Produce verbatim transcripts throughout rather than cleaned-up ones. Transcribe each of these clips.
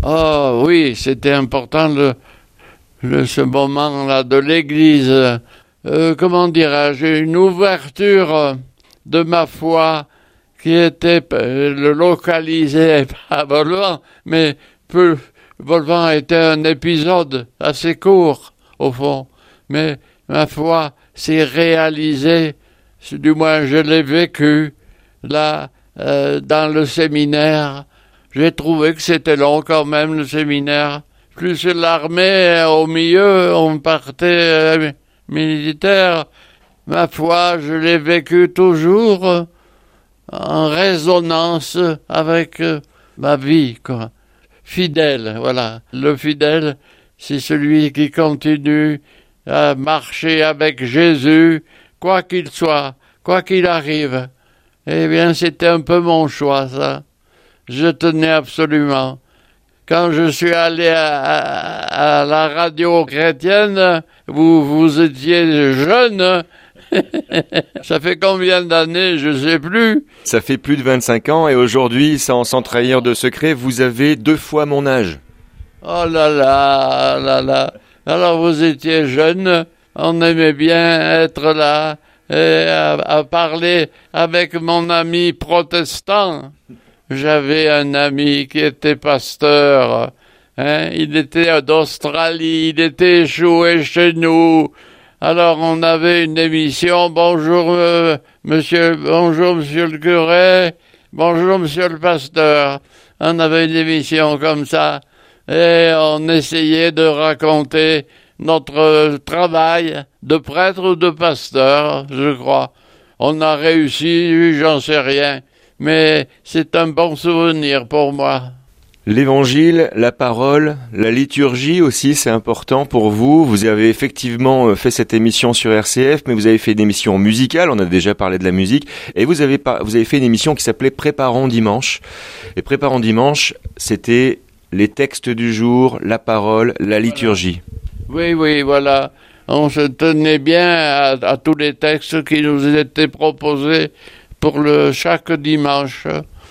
Oh oui, c'était important le, le, ce moment-là de l'Église. Euh, comment dirais-je, une ouverture de ma foi qui était euh, localisée à Bolvan, mais peu, Bolvan était un épisode assez court au fond, mais ma foi s'est réalisée, du moins je l'ai vécu là euh, dans le séminaire. J'ai trouvé que c'était long quand même le séminaire. Plus l'armée au milieu, on partait euh, militaire. Ma foi, je l'ai vécu toujours euh, en résonance avec euh, ma vie, quoi. Fidèle, voilà. Le fidèle, c'est celui qui continue à marcher avec Jésus, quoi qu'il soit, quoi qu'il arrive. Eh bien, c'était un peu mon choix, ça. Je tenais absolument. Quand je suis allé à, à, à la radio chrétienne, vous, vous étiez jeune. Ça fait combien d'années, je sais plus. Ça fait plus de vingt-cinq ans et aujourd'hui, sans, sans trahir de secret, vous avez deux fois mon âge. Oh là là, là là. Alors vous étiez jeune, on aimait bien être là et à, à parler avec mon ami protestant. J'avais un ami qui était pasteur, hein, il était d'Australie, il était échoué chez nous. Alors on avait une émission, bonjour euh, monsieur, bonjour monsieur le curé, bonjour monsieur le pasteur. On avait une émission comme ça et on essayait de raconter notre travail de prêtre ou de pasteur, je crois. On a réussi, j'en sais rien. Mais c'est un bon souvenir pour moi. L'évangile, la parole, la liturgie aussi, c'est important pour vous. Vous avez effectivement fait cette émission sur R C F, mais vous avez fait une émission musicale, on a déjà parlé de la musique, et vous avez, pas, vous avez fait une émission qui s'appelait Préparons Dimanche. Et Préparons Dimanche, c'était les textes du jour, la parole, la liturgie. Oui, oui, voilà. On se tenait bien à, à tous les textes qui nous étaient proposés pour le chaque dimanche.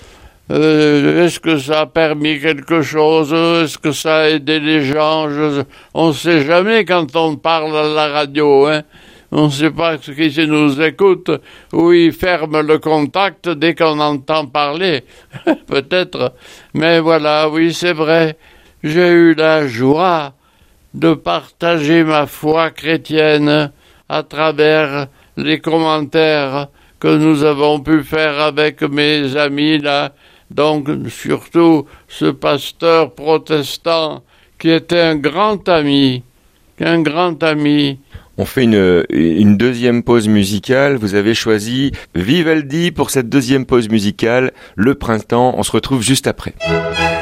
Euh, est-ce que ça a permis quelque chose? Est-ce que ça a aidé les gens? Je, on ne sait jamais quand on parle à la radio, hein. On ne sait pas ce qui nous écoute ou ils ferment le contact dès qu'on entend parler. Peut-être. Mais voilà, oui, c'est vrai. J'ai eu la joie de partager ma foi chrétienne à travers les commentaires que nous avons pu faire avec mes amis là, donc surtout ce pasteur protestant qui était un grand ami, un grand ami. On fait une, une deuxième pause musicale, vous avez choisi Vivaldi pour cette deuxième pause musicale, le printemps, on se retrouve juste après.